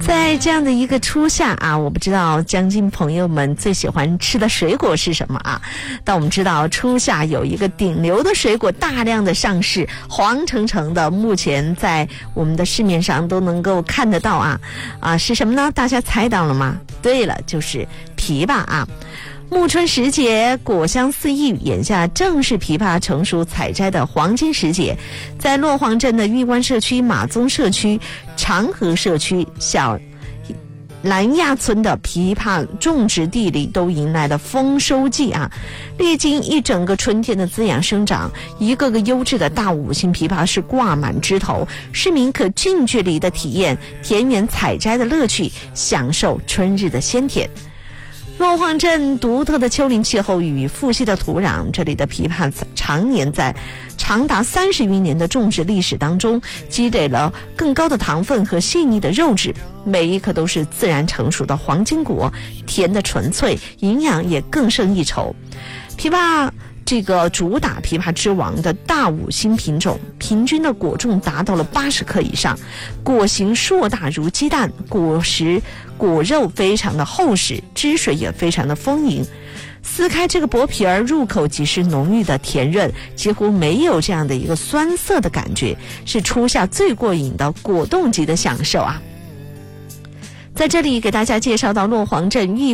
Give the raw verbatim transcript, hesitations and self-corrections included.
在这样的一个初夏啊，我不知道江津朋友们最喜欢吃的水果是什么啊？但我们知道初夏有一个顶流的水果大量的上市，黄澄澄的，目前在我们的市面上都能够看得到啊啊是什么呢？大家猜到了吗？对了，就是枇杷啊。暮春时节，果香四溢，眼下正是枇杷成熟采摘的黄金时节。在洛黄镇的玉关社区、马宗社区、长河社区、小兰亚村的枇杷种植地里都迎来了丰收季啊！历经一整个春天的滋养生长，一个个优质的大五星枇杷是挂满枝头，市民可近距离的体验田园采摘的乐趣，享受春日的鲜甜。洛黄镇独特的丘陵气候与富硒的土壤，这里的枇杷常年在长达三十余年的种植历史当中，积累了更高的糖分和细腻的肉质，每一颗都是自然成熟的黄金果，甜的纯粹，营养也更胜一筹。枇杷这个主打枇杷之王的大五星品种，平均的果重达到了八十克以上，果形硕大如鸡蛋，果实果肉非常的厚实，汁水也非常的丰盈。撕开这个薄皮儿，入口即是浓郁的甜润，几乎没有这样的一个酸涩的感觉，是初夏最过瘾的果冻级的享受啊！在这里给大家介绍到洛黄镇玉